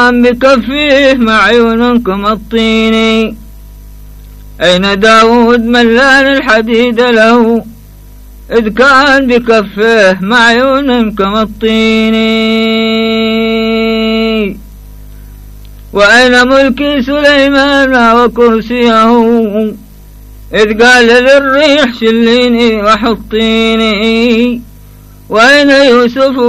بكفيه معيون كمطيني. أين داود ملان الحديد له إذ كان بكفيه معيون كمطيني. وأين ملك سليمان وكرسيه إذ قال للريح شليني وحطيني. وأين يوسف